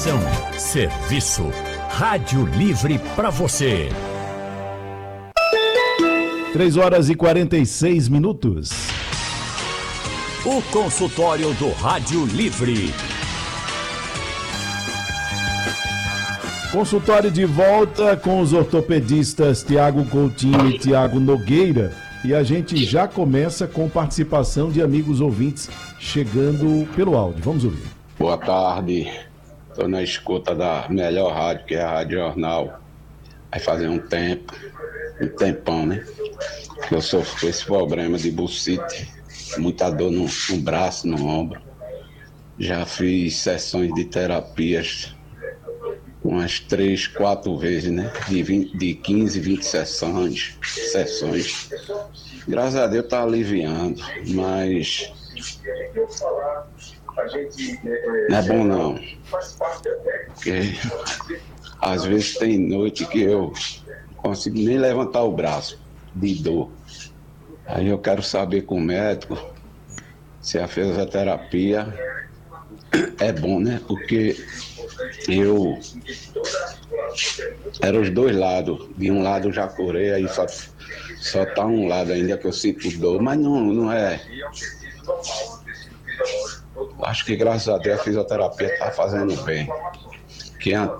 Informação, serviço. Rádio Livre para você. 3h46. O consultório do Rádio Livre. Consultório de volta com os ortopedistas Tiago Coutinho e Tiago Nogueira. E a gente já começa com participação de amigos ouvintes chegando pelo áudio. Vamos ouvir. Boa tarde. Estou na escuta da melhor rádio, que é a Rádio Jornal. Vai fazer um tempão, né? Eu sofro com esse problema de bursite, muita dor no braço, no ombro. Já fiz sessões de terapias umas 3, 4 vezes, né? De 15, 20 sessões. Graças a Deus tá aliviando, mas não é bom não. Porque às vezes tem noite que eu não consigo nem levantar o braço de dor. Aí eu quero saber com o médico se a fisioterapia é bom, né? Porque era os dois lados. De um lado eu já curei, aí só tá um lado ainda que eu sinto dor, mas não é. Acho que graças a Deus a fisioterapia tá fazendo bem. Que